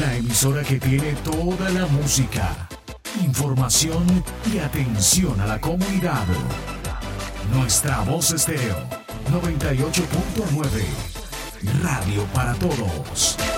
La emisora que tiene toda la música, información y atención a la comunidad. Nuestra Voz Estéreo 98.9. Radio para todos.